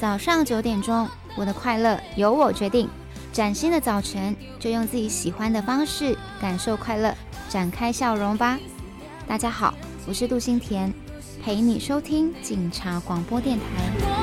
早上9点钟，我的快乐由我决定。崭新的早晨，就用自己喜欢的方式感受快乐，展开笑容吧。大家好，我是杜心田，陪你收听警察广播电台。